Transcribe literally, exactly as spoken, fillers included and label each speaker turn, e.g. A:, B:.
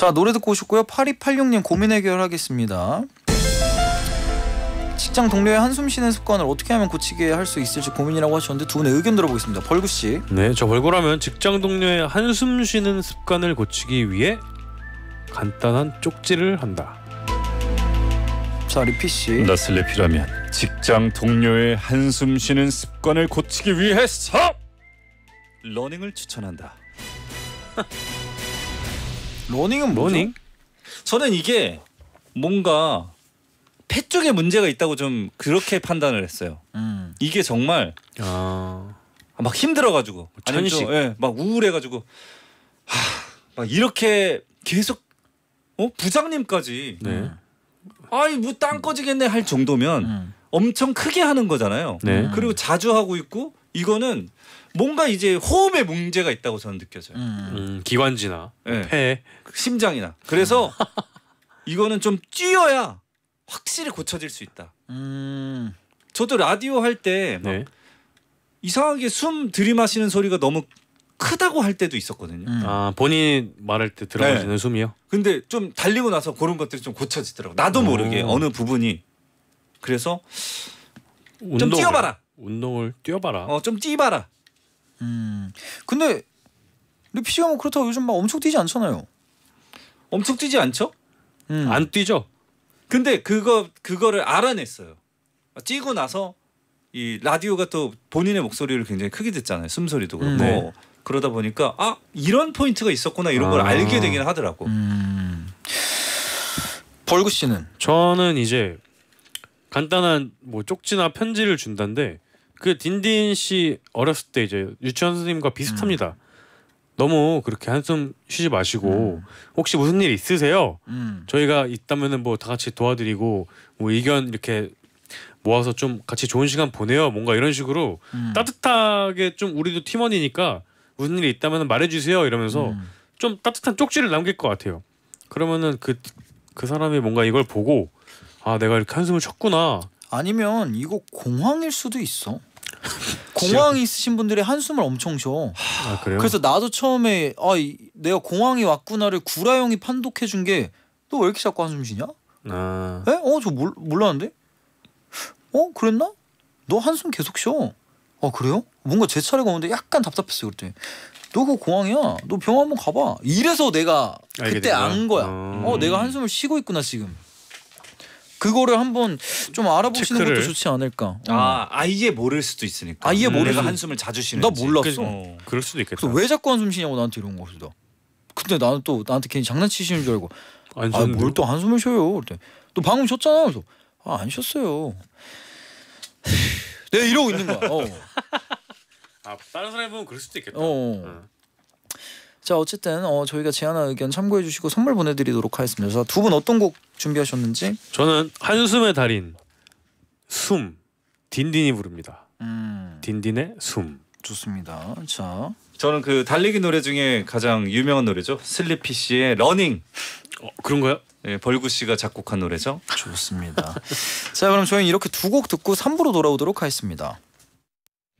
A: 자, 노래 듣고 오셨고요. 팔이팔육 님 고민 해결하겠습니다. 직장 동료의 한숨 쉬는 습관을 어떻게 하면 고치게 할 수 있을지 고민이라고 하셨는데 두 분의 의견 들어보겠습니다. 벌구씨.
B: 네, 저 벌구라면 직장 동료의 한숨 쉬는 습관을 고치기 위해 간단한 쪽지를 한다.
A: 자, 리피씨.
C: 나 슬래피라면 직장 동료의 한숨 쉬는 습관을 고치기 위해서 러닝을 추천한다.
A: 러닝은 뭐죠?
B: 러닝?
D: 저는 이게 뭔가 폐 쪽에 문제가 있다고 좀 그렇게 판단을 했어요.
A: 음.
D: 이게 정말
B: 아,
D: 막 힘들어가지고 아니면
B: 천식.
D: 좀, 예, 막 우울해가지고 하, 막 이렇게 계속 어 부장님까지
B: 네,
D: 아이 뭐 땅 꺼지겠네 할 정도면
A: 음.
D: 엄청 크게 하는 거잖아요.
B: 네.
D: 그리고 자주 하고 있고 이거는 뭔가 이제 호흡에 문제가 있다고 저는 느껴져요.
A: 음.
B: 음, 기관지나
D: 네.
B: 폐.
D: 심장이나. 그래서 이거는 좀 뛰어야 확실히 고쳐질 수 있다.
A: 음.
D: 저도 라디오 할 때
B: 네.
D: 이상하게 숨 들이마시는 소리가 너무 크다고 할 때도 있었거든요.
A: 음.
B: 아, 본인이 말할 때 들어가시는
D: 네.
B: 숨이요?
D: 근데 좀 달리고 나서 그런 것들이 좀 고쳐지더라고. 나도 모르게
B: 오.
D: 어느 부분이. 그래서 좀
B: 운동을,
D: 뛰어봐라.
B: 운동을 뛰어봐라.
D: 어, 좀 뛰봐라.
A: 음. 근데 리피씨가 뭐 그렇다고 요즘 막 엄청 뛰지 않잖아요.
D: 엄청 뛰지 않죠?
A: 음.
B: 안 뛰죠?
D: 근데 그거 그거를 알아냈어요. 뛰고 나서 이 라디오가 또 본인의 목소리를 굉장히 크게 듣잖아요. 숨소리도 그렇고.
A: 음, 네.
D: 그러다 보니까 아 이런 포인트가 있었구나 이런 걸
B: 아.
D: 알게 되긴 하더라고.
A: 음. 벌구씨는?
B: 저는 이제 간단한 뭐 쪽지나 편지를 준다는데 그 딘딘 씨 어렸을 때 이제 유치원 선생님과 비슷합니다. 너무 그렇게 한숨 쉬지 마시고 혹시 무슨 일 있으세요?
A: 음.
B: 저희가 있다면은 뭐 다 같이 도와드리고 뭐 의견 이렇게 모아서 좀 같이 좋은 시간 보내요. 뭔가 이런 식으로
A: 음.
B: 따뜻하게 좀 우리도 팀원이니까 무슨 일이 있다면 말해주세요 이러면서
A: 음.
B: 좀 따뜻한 쪽지를 남길 것 같아요. 그러면은 그, 그 사람이 뭔가 이걸 보고 아 내가 이렇게 한숨을 쉬었구나.
A: 아니면 이거 공황일 수도 있어. 공황이 있으신 분들이 한숨을 엄청 쉬어.
B: 아 그래요?
A: 그래서 나도 처음에 아 이, 내가 공황이 왔구나를 구라 형이 판독해 준 게 너 왜 이렇게 자꾸 한숨 쉬냐?
B: 아,
A: 에? 어, 저 몰, 몰랐는데? 어, 그랬나? 너 한숨 계속 쉬어. 아, 그래요? 뭔가 제 차례가 오는데 약간 답답했어요 그때. 너 그거 공황이야. 너 병원 한번 가봐. 이래서 내가
B: 알게
A: 그때
B: 됐구나.
A: 안 거야.
B: 음.
A: 어, 내가 한숨을 쉬고 있구나 지금. 그거를 한번 좀 알아보시는
B: 체크를.
A: 것도 좋지 않을까. 어.
D: 아 아예 모를 수도 있으니까.
A: 아예
D: 음.
A: 모르는.
D: 내가 한숨을 자주 쉬는지.
A: 나 몰랐어.
D: 어.
B: 그럴 수도 있겠다.
A: 그래서 왜 자꾸 한숨 쉬냐고 나한테 이런 거 그러다. 근데 나는 또 나한테 괜히 장난치시는 줄 알고
B: 안
A: 아
B: 쉬었는데.
A: 뭘 또 한숨을 쉬어요. 그때 너 방금 쉬었잖아. 그래서 아 안 쉬었어요. 내가 이러고 있는 거야. 어.
B: 아 다른 사람이 보면 그럴 수도 있겠다.
A: 어.
B: 응.
A: 자 어쨌든 어, 저희가 제안한 의견 참고해 주시고 선물 보내드리도록 하겠습니다. 자, 두 분 어떤 곡 준비하셨는지.
B: 저는 한숨의 달인 숨 딘딘이 부릅니다.
A: 음
B: 딘딘의 숨.
A: 좋습니다. 자
D: 저는 그 달리기 노래 중에 가장 유명한 노래죠. 슬리피 씨의 러닝.
B: 어, 그런가요?
D: 예, 벌구 씨가 작곡한 노래죠.
A: 좋습니다. 자 그럼 저희는 이렇게 두 곡 듣고 삼 부로 돌아오도록 하겠습니다.